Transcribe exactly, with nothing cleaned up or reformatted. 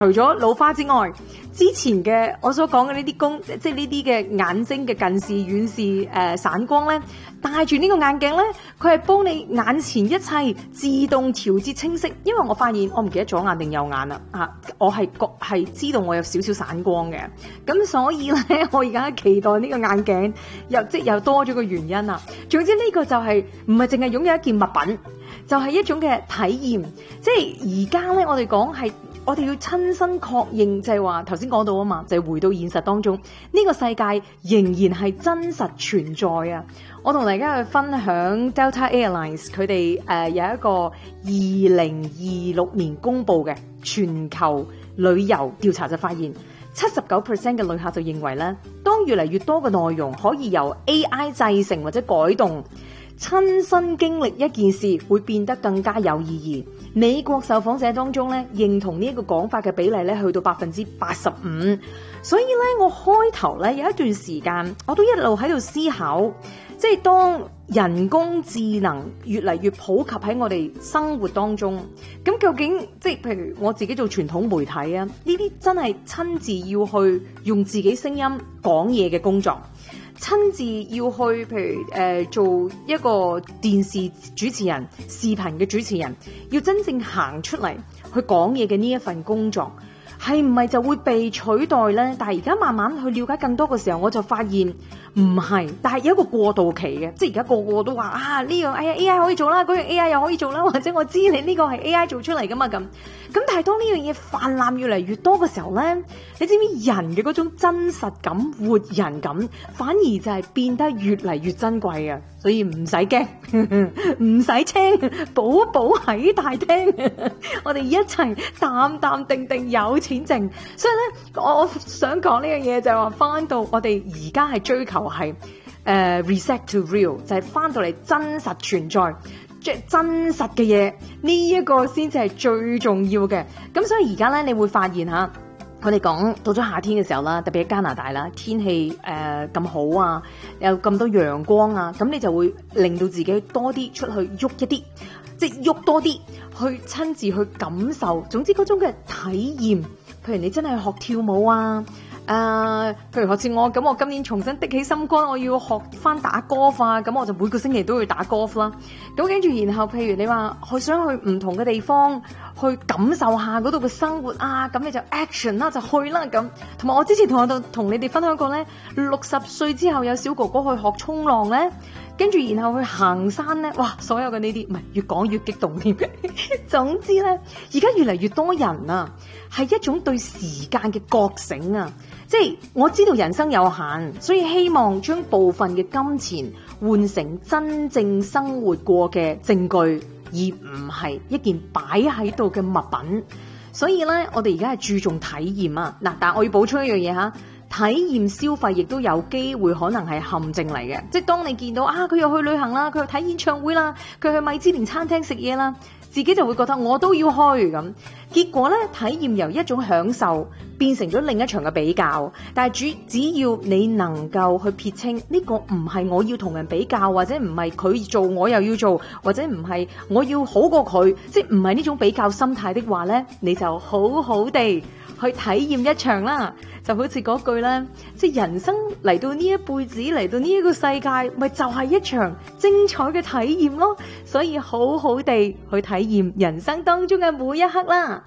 除咗老花之外，之前嘅我所講嘅呢啲光，即係呢啲嘅眼睛嘅近視、遠視、誒、呃、散光咧，戴住呢個眼鏡咧，佢係幫你眼前一切自動調節清晰。因為我發現我唔記得左眼定右眼啦，啊，我係覺係知道我有少少散光嘅，咁所以咧，我而家期待呢個眼鏡又即又多咗個原因啦。總之呢個就係唔係淨係擁有一件物品，就係、是、一種嘅體驗。即係而家咧，我哋講係。我哋要親身確認，就係話頭先講到啊嘛，就係、是、回到現實當中，呢、這個世界仍然係真實存在啊！我同大家去分享 Delta Airlines 佢哋誒有一個二零二六年公布嘅全球旅遊調查，就發現七十九 percent 嘅旅客就認為咧，當越嚟越多嘅內容可以由 A I 製成或者改動，親身經歷一件事會變得更加有意義。美國受訪者當中咧，認同呢一個講法嘅比例咧，去到百分之八十五。所以咧，我開頭咧有一段時間，我都一路喺度思考，即係當人工智能越嚟越普及喺我哋生活當中，咁究竟即係譬如我自己做傳統媒體啊，呢啲真係親自要去用自己聲音講嘢嘅工作。親自要去，譬如誒、呃、做一個電視主持人、視頻嘅主持人，要真正行出嚟去講嘢嘅呢一份工作，係唔係就會被取代呢？但係而家慢慢去了解更多嘅時候，我就發現唔係，但係有一個過渡期嘅，即係而家個個都話啊呢樣哎呀 A I 可以做啦，嗰樣 A I 又可以做啦，或者我知你呢個係 A I 做出嚟噶嘛咁。咁但係當呢樣嘢泛濫越嚟越多嘅時候咧，你知唔知人嘅嗰種真實感、活人感，反而就係變得越嚟越珍貴啊！所以唔使驚，唔使青，寶寶喺大廳，我哋一齊淡淡定定有錢剩。所以咧，我想講呢樣嘢就係話，翻到我哋而家係追求係誒、uh, reset to real，就係翻到嚟真實存在。即真實嘅嘢，呢一個先至係最重要嘅。咁所以而家咧，你會發現吓，我哋講到咗夏天嘅時候啦，特別喺加拿大啦，天氣誒咁好啊，有咁多陽光啊，咁你就會令到自己多啲出去喐一啲，即係喐多啲，去親自去感受。總之嗰種嘅體驗，譬如你真係學跳舞啊。誒、呃，譬如好似我咁，我今年重新的起心肝，我要學翻打 golf 啊，咁我就每個星期都會打 golf 啦。咁跟住，然後譬如你話我想去唔同嘅地方去感受下嗰度嘅生活啊，咁你就 action 啦，就去啦咁。同埋我之前同我同你哋分享過咧，六十歲之後有小哥哥去學衝浪咧，跟住然後去行山咧，哇！所有嘅呢啲唔係越講越激動添。總之咧，而家越嚟越多人啊，係一種對時間嘅覺醒啊。即係我知道人生有限，所以希望將部分嘅金錢換成真正生活過嘅證據，而唔係一件擺喺度嘅物品。所以咧，我哋而家係注重體驗啊。嗱，但係我要補充一樣嘢吓，體驗消費亦都有機會可能係陷阱嚟嘅。即係當你見到啊，佢又去旅行啦，佢去睇演唱會啦，佢去米芝蓮餐廳食嘢啦，自己就會覺得我都要去咁。結果咧，體驗由一種享受變成咗另一場嘅比較。但係主只要你能夠去撇清呢個唔係我要同人比較，或者唔係佢做我又要做，或者唔係我要好過佢，即係唔係呢種比較心態的話咧，你就好好地去體驗一場啦。就好似嗰句咧，即係人生嚟到呢一輩子，嚟到呢一個世界，咪就係一場精彩嘅體驗咯。所以好好地去體驗人生當中嘅每一刻啦。